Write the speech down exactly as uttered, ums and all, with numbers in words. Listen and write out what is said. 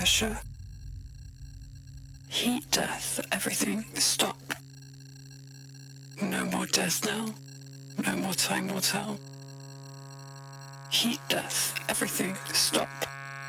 inertia. Heat death, everything stop. No more death now. No more time will tell. Heat death, everything stop.